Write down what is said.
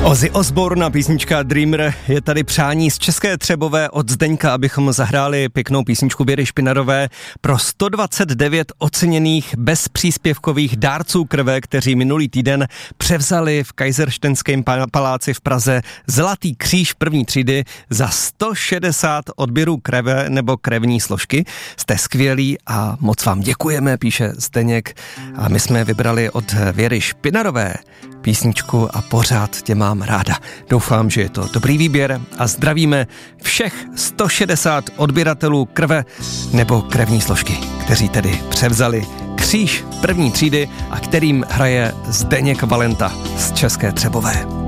Ozzy Osbourne a písnička Dreamer. Je tady přání z České Třebové od Zdeňka, abychom zahráli pěknou písničku Věry Špinarové pro 129 oceněných bezpříspěvkových dárců krve, kteří minulý týden převzali v Kaiserštejnském paláci v Praze Zlatý kříž první třídy za 160 odběrů krve nebo krevní složky. Jste skvělí a moc vám děkujeme, píše Zdeněk. A my jsme vybrali od Věry Špinarové písničku A pořád tě mám ráda. Doufám, že je to dobrý výběr a zdravíme všech 160 odběratelů krve nebo krevní složky, kteří tedy převzali kříž první třídy a kterým hraje Zdeněk Valenta z České Třebové.